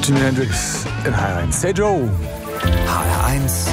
Jimi Hendrix in HR1. Hey Joe. HR1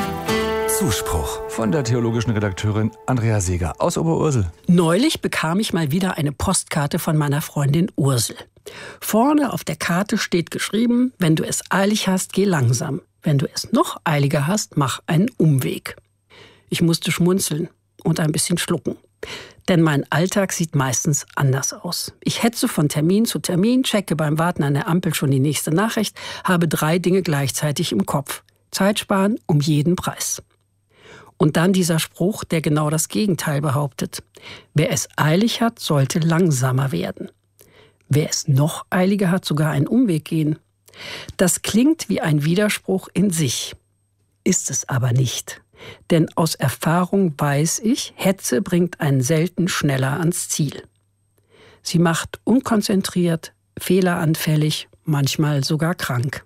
Zuspruch. Von der theologischen Redakteurin Andrea Seeger aus Oberursel. Neulich bekam ich mal wieder eine Postkarte von meiner Freundin Ursel. Vorne auf der Karte steht geschrieben: Wenn du es eilig hast, geh langsam. Wenn du es noch eiliger hast, mach einen Umweg. Ich musste schmunzeln und ein bisschen schlucken. Denn mein Alltag sieht meistens anders aus. Ich hetze von Termin zu Termin, checke beim Warten an der Ampel schon die nächste Nachricht, habe 3 Dinge gleichzeitig im Kopf. Zeit sparen um jeden Preis. Und dann dieser Spruch, der genau das Gegenteil behauptet. Wer es eilig hat, sollte langsamer werden. Wer es noch eiliger hat, sogar einen Umweg gehen. Das klingt wie ein Widerspruch in sich. Ist es aber nicht. Denn aus Erfahrung weiß ich, Hetze bringt einen selten schneller ans Ziel. Sie macht unkonzentriert, fehleranfällig, manchmal sogar krank.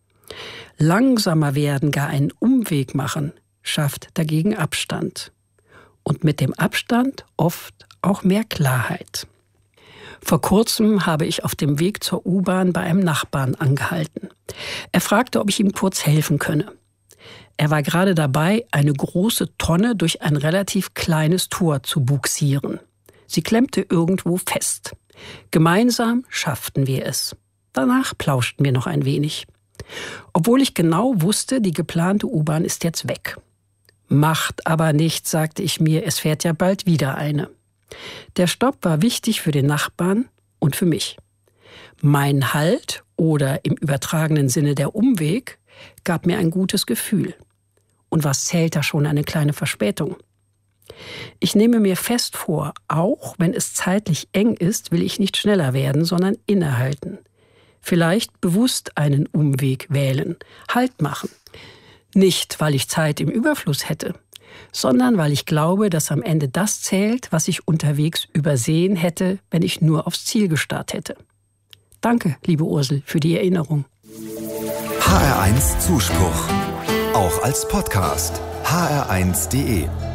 Langsamer werden, gar einen Umweg machen, schafft dagegen Abstand. Und mit dem Abstand oft auch mehr Klarheit. Vor kurzem habe ich auf dem Weg zur U-Bahn bei einem Nachbarn angehalten. Er fragte, ob ich ihm kurz helfen könne. Er war gerade dabei, eine große Tonne durch ein relativ kleines Tor zu bugsieren. Sie klemmte irgendwo fest. Gemeinsam schafften wir es. Danach plauschten wir noch ein wenig. Obwohl ich genau wusste, die geplante U-Bahn ist jetzt weg. Macht aber nichts, sagte ich mir, es fährt ja bald wieder eine. Der Stopp war wichtig für den Nachbarn und für mich. Mein Halt oder im übertragenen Sinne der Umweg gab mir ein gutes Gefühl. Und was zählt da schon eine kleine Verspätung? Ich nehme mir fest vor, auch wenn es zeitlich eng ist, will ich nicht schneller werden, sondern innehalten. Vielleicht bewusst einen Umweg wählen, Halt machen. Nicht, weil ich Zeit im Überfluss hätte, sondern weil ich glaube, dass am Ende das zählt, was ich unterwegs übersehen hätte, wenn ich nur aufs Ziel gestarrt hätte. Danke, liebe Ursel, für die Erinnerung. HR1 Zuspruch. Auch als Podcast. hr1.de